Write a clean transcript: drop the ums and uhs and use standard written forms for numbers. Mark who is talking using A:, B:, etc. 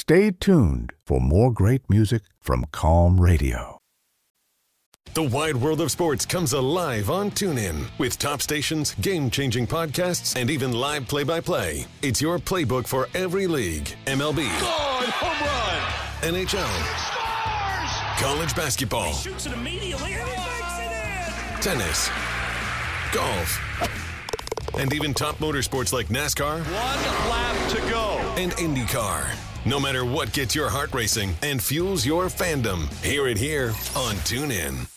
A: Stay tuned for more great music from Calm Radio.
B: The wide world of sports comes alive on TuneIn. With top stations, game-changing podcasts, and even live play-by-play. It's your playbook for every league. MLB.
C: Home run.
B: NHL. College basketball.
C: He shoots it immediately and he makes it in.
B: Tennis. Golf. And even top motorsports like NASCAR.
C: One lap to go.
B: And IndyCar. No matter what gets your heart racing and fuels your fandom, hear it here on TuneIn.